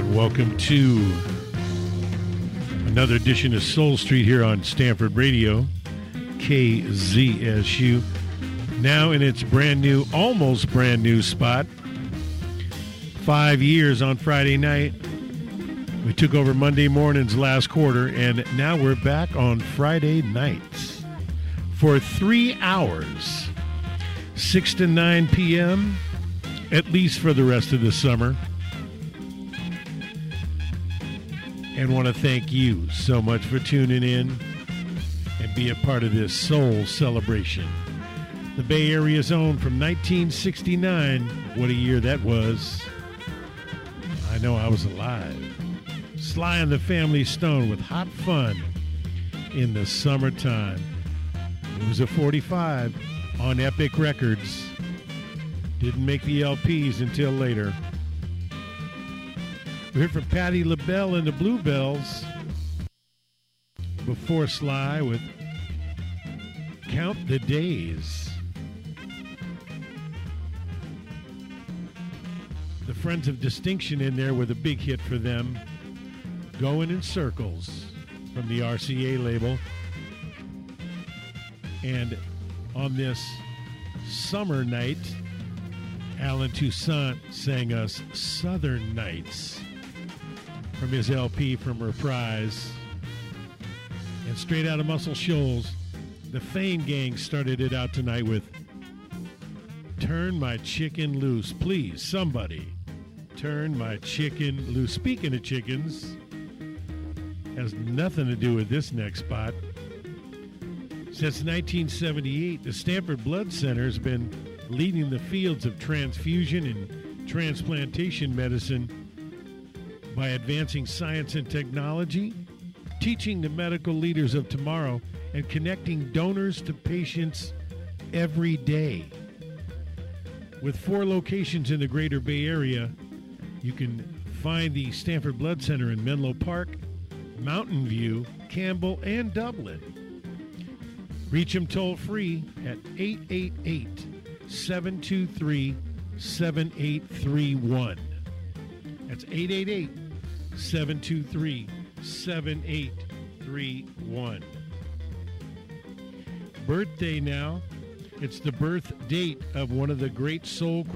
Welcome to another edition of Soul Street here on Stanford Radio, KZSU. Now in its brand new, almost brand new spot. 5 years on Friday night. We took over Monday morning's last quarter, and now we're back on Friday nights for 3 hours, 6 to 9 p.m., at least for the rest of the summer. And want to thank you so much for tuning in and be a part of this soul celebration. The Bay Area's own from 1969. What a year that was. I know I was alive. Sly and the Family Stone with Hot Fun in the Summertime. It was a 45 on Epic Records. Didn't make the LPs until later. We heard from Patti LaBelle and the Bluebells before Sly with Count the Days. The Friends of Distinction in there with a big hit for them, Going in Circles from the RCA label. And on this summer night, Alan Toussaint sang us Southern Nights from his LP from Reprise. And straight out of Muscle Shoals, the Fame Gang started it out tonight with Turn My Chicken Loose. Please, somebody, turn my chicken loose. Speaking of chickens, has nothing to do with this next spot. Since 1978, the Stanford Blood Center has been leading the fields of transfusion and transplantation medicine by advancing science and technology, teaching the medical leaders of tomorrow, and connecting donors to patients every day. With 4 locations in the greater Bay Area, you can find the Stanford Blood Center in Menlo Park, Mountain View, Campbell, and Dublin. Reach them toll-free at 888-723-7831. That's 888-723-7831. Birthday now. It's the birth date of one of the great soul